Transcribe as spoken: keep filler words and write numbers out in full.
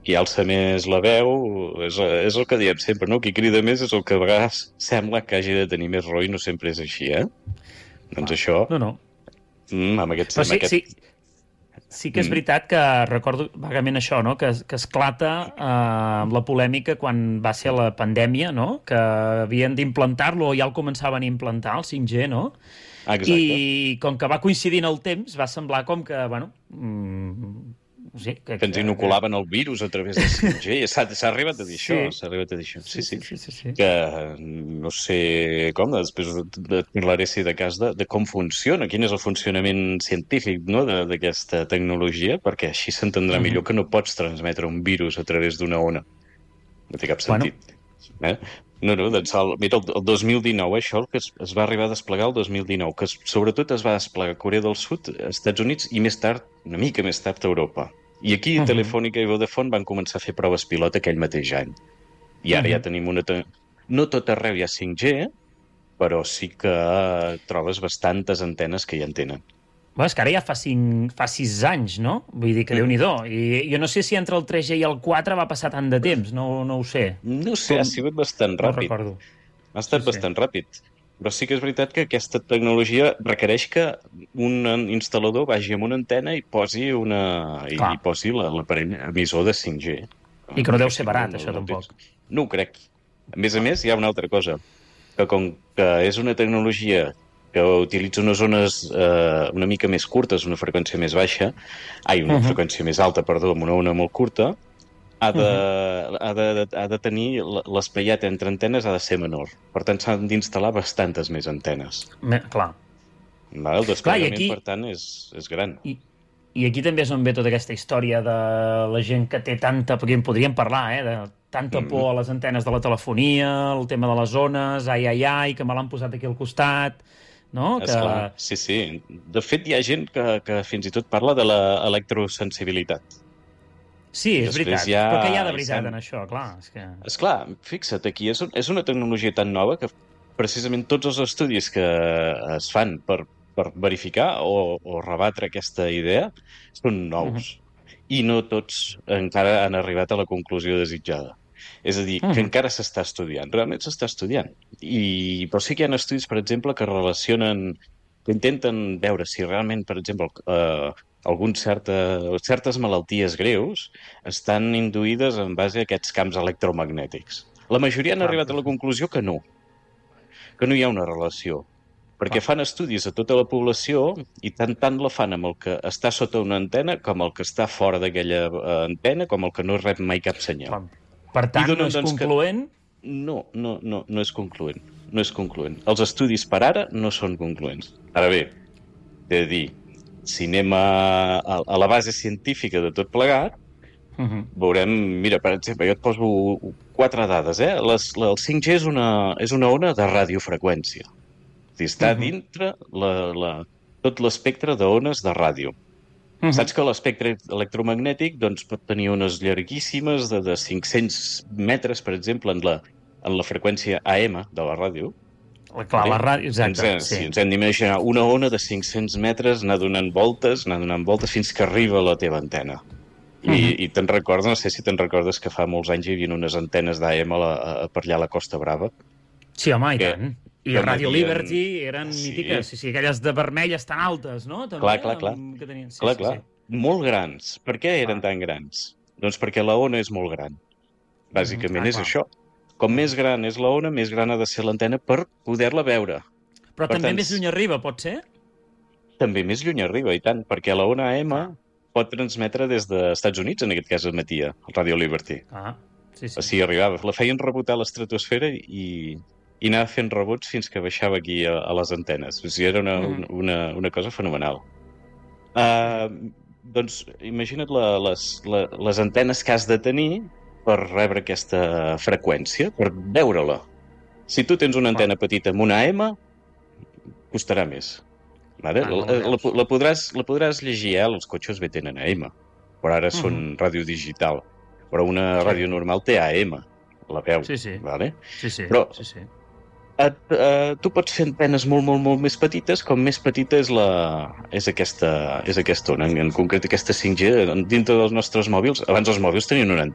qui alça més la veu és, és el que diem sempre, no? Qui crida més és el que a vegades sembla que hagi de tenir més raó i no sempre és així, eh? Doncs ah, això... No, no. Mm, amb aquest... Però sí, amb aquest... sí, sí que és veritat que recordo vagament això, no? Que, que esclata eh, la polèmica quan va ser la pandèmia, no? Que havien d'implantar-lo o ja el començaven a implantar, el cinc G, no? Exacte. I com que va coincidir en el temps, va semblar com que, bueno... Mm, sí, que, que ens inoculaven el virus a través del cinc G. S'ha arribat a dir sí. això, s'ha arribat a dir això. Sí, sí. Sí, sí, sí, sí. Que no sé com, després et parlaré si de cas de, de com funciona, quin és el funcionament científic, no?, d'aquesta tecnologia, perquè així s'entendrà mm-hmm. millor que no pots transmetre un virus a través d'una ona. No té cap sentit. Bueno. Eh? No, no, doncs el, mira, el, el dos mil dinou, això el que es, es va arribar a desplegar el dos mil dinou, que es, sobretot es va desplegar a Corea del Sud, als Estats Units i més tard, una mica més tard, a Europa. I aquí uh-huh. Telefònica i Vodafone van començar a fer proves pilot aquell mateix any. I ara uh-huh. ja tenim una... Te... No tot arreu hi ha cinc G, però sí que trobes bastantes antenes que ja en tenen. Bueno, és que ara ja fa, cinc, fa sis anys, no? Vull dir que mm. Déu-n'hi-do. I jo no sé si entre el tres G i el quatre va passar tant de temps, no, no ho sé. No sé, Com... ha sigut bastant ràpid. No recordo. Ha estat sí, bastant sí. ràpid. Però sí que és veritat que aquesta tecnologia requereix que un instal·lador vagi amb una antena i posi una i, i posi l'aparell emissor de cinc G. I que no deu ser barat, no, això, no, tampoc. No ho crec. A més a més, hi ha una altra cosa. Que com que és una tecnologia que utilitza unes zones eh, una mica més curtes, una freqüència més baixa, ai, una uh -huh. freqüència més alta, perdó, amb una ona molt curta, ha de, uh -huh. ha de, ha de tenir l'espaiat entre antenes ha de ser menor. Per tant, s'han d'instal·lar bastantes més antenes. Me, clar. Val? El desplegament, clar, aquí, per tant, és, és gran. I, I aquí també és on ve tota aquesta història de la gent que té tanta... Perquè en podríem parlar, eh? De tanta por mm -hmm. a les antenes de la telefonia, el tema de les zones, ai, ai, ai, que me l'han posat aquí al costat... No? Que... Esclar, sí, sí. De fet, hi ha gent que, que fins i tot parla de l'electrosensibilitat. Sí, és veritat. Ha... Però què hi ha de veritat en això? Clar, és que... Esclar, fixa't, aquí és, és una tecnologia tan nova que precisament tots els estudis que es fan per, per verificar o, o rebatre aquesta idea són nous. Uh-huh. I no tots encara han arribat a la conclusió desitjada. És a dir, que uh-huh. encara s'està estudiant. Realment s'està estudiant. I, però sí que hi ha estudis, per exemple, que relacionen, que intenten veure si realment, per exemple, eh, alguns certa, certes malalties greus estan induïdes en base a aquests camps electromagnètics. La majoria han ah, arribat a la conclusió que no, que no hi ha una relació. Perquè ah. fan estudis a tota la població i tant tant la fan amb el que està sota una antena com el que està fora d'aquella uh, antena com el que no rep mai cap senyal. Ah. Per tant, no és doncs, concloent? Que... No, no, no, no és concloent. No és concloent. Els estudis per ara no són concloents. Ara bé, he de dir, si anem a, a, a la base científica de tot plegat, uh-huh. veurem... Mira, per exemple, jo et poso quatre dades, eh? Les, la, el cinc G és una, és una ona de radiofreqüència. És dir, està uh-huh. dintre la, la, tot l'espectre d'ones de ràdio. Uh-huh. Saps que l'espectre electromagnètic doncs, pot tenir ones llarguíssimes de, de cinc-cents metres, per exemple, en la, en la freqüència A M de la ràdio. Clar, la ràdio, exacte. Ens, sí. sí, ens hem d'imaginar una ona de cinc-cents metres, anar donant voltes, anar donant voltes fins que arriba a la teva antena. I, uh-huh. i te'n recordes, no sé si te'n recordes que fa molts anys hi havia unes antenes d'A M a, a, a per allà a la Costa Brava. Sí, home, i que, tant. I a Radio havien... Liberty eren sí. mítiques, sí, sí, aquelles de vermelles tan altes, no? També, clar, clar, clar. Que tenien... sí, clar, sí, clar. Sí. Molt grans. Per què eren clar. tan grans? Doncs perquè la ona és molt gran. Bàsicament mm, clar, és clar. això. Com més gran és la ona, més gran ha de ser l'antena per poder-la veure. Però per també tant, més lluny arriba, pot ser? També més lluny arriba, i tant, perquè la ona A M ah. pot transmetre des dels Estats Units, en aquest cas emetia, el Radio Liberty. Ah, sí, sí. Així arribava. La feien rebotar a l'estratosfera i... i anava fent rebots fins que baixava aquí a, a les antenes. O sigui, era una, mm. una, una cosa fenomenal. Uh, doncs, imagina't la, les, la, les antenes que has de tenir per rebre aquesta freqüència, per veure-la. Si tu tens una antena petita amb una A M, costarà més. Vale? Ah, la, la, la, podràs, la podràs llegir, eh? Els cotxes bé tenen A M, però ara mm. són ràdio digital. Però una sí. ràdio normal té A M, la veu. Sí, sí. Vale? Sí, sí. Però sí, sí. Et, uh, tu pots fer antenes molt, molt, molt més petites, com més petita és, la, és, aquesta, és aquesta ona, en concret aquesta cinc G, dintre dels nostres mòbils. Abans els mòbils tenien una